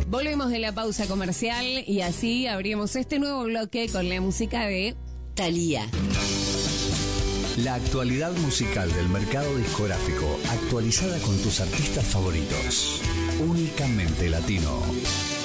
Volvemos de la pausa comercial y así abrimos este nuevo bloque con la música de Thalía. La actualidad musical del mercado discográfico, actualizada con tus artistas favoritos. Únicamente Latino.